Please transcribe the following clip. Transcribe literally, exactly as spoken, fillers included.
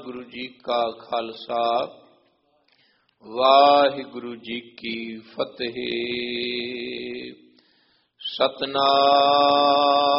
ਗੁਰੂ ਜੀ ਕਾ ਖਾਲਸਾ ਵਾਹਿਗੁਰੂ ਜੀ ਕੀ ਫਤਿਹ। ਸਤਨਾਮ